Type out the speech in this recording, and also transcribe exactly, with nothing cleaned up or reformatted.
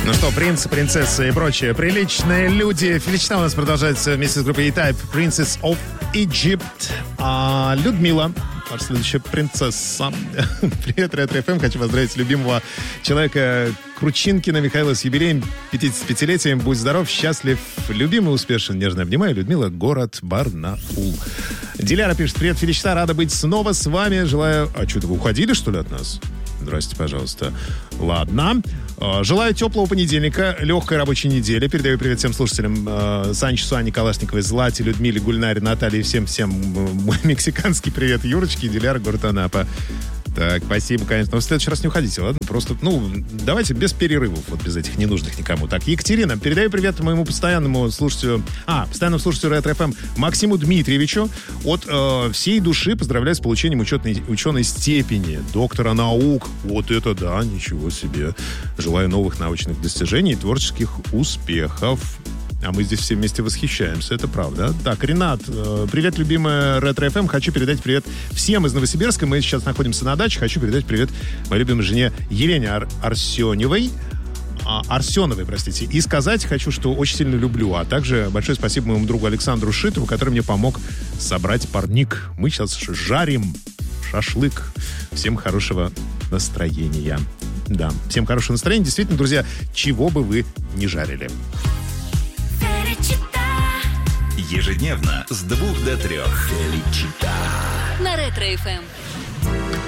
Ну что, принцы, принцессы и прочие приличные люди. Феличина у нас продолжается вместе с группой E-Type, Princess of Egypt. А Людмила, наша следующая принцесса. Привет, Ретро-эф эм. Хочу поздравить любимого человека Кручинкина Михаила с юбилеем, пятидесятипятилетием. Будь здоров, счастлив, любимый, успешен, нежно обнимаю. Людмила, город Барнаул. Диляра пишет: привет, Феличина, рада быть снова с вами. Желаю... А что-то вы уходили, что ли, от нас? Здрасте, пожалуйста. Ладно. Желаю теплого понедельника, легкой рабочей недели. Передаю привет всем слушателям э, Санче, Суане, Калашниковой, Злате, Людмиле, Гульнаре, Наталье, всем-всем мой мексиканский привет Юрочке, Диляра, город Анапа. Так, спасибо, конечно. Но в следующий раз не уходите, ладно? Просто, ну, давайте без перерывов, вот без этих ненужных никому. Так, Екатерина, передаю привет моему постоянному слушателю, а, постоянному слушателю Ретро-эф эм Максиму Дмитриевичу. От э, всей души поздравляю с получением учетной, ученой степени доктора наук. Вот это да, ничего себе. Желаю новых научных достижений и творческих успехов. А мы здесь все вместе восхищаемся, это правда. Так, Ренат, э, привет, любимая Ретро-эф эм. Хочу передать привет всем из Новосибирска. Мы сейчас находимся на даче. Хочу передать привет моей любимой жене Елене Ар- Арсеневой. А, Арсеновой, простите. И сказать хочу, что очень сильно люблю. А также большое спасибо моему другу Александру Шитову, который мне помог собрать парник. Мы сейчас жарим шашлык. Всем хорошего настроения. Да, всем хорошего настроения. Действительно, друзья, чего бы вы ни жарили. Ежедневно с двух до трех. Феличита. На Ретро-эф эм.